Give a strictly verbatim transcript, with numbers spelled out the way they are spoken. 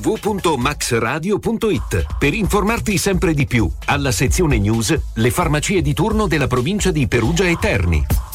w punto max radio punto it per informarti sempre di più. Alla sezione news, le farmacie di turno della provincia di Perugia e Terni.